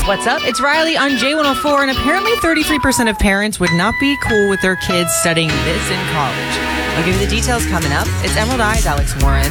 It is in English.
What's up? It's Riley on J104, and apparently 33% of parents would not be cool with their kids studying this in college. I'll give you the details coming up. It's Emerald Eyes, Alex Warren.